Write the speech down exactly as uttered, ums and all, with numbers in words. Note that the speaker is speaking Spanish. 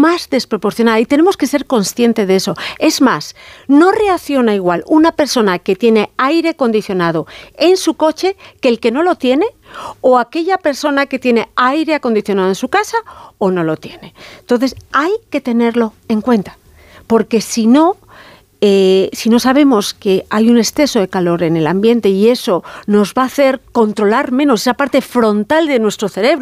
más desproporcionada y tenemos que ser conscientes de eso. Es más, no reacciona igual una persona que tiene aire acondicionado en su coche que el que no lo tiene, o aquella persona que tiene aire acondicionado en su casa o no lo tiene. Entonces hay que tenerlo en cuenta, porque si no, Eh, si no sabemos que hay un exceso de calor en el ambiente y eso nos va a hacer controlar menos esa parte frontal de nuestro cerebro,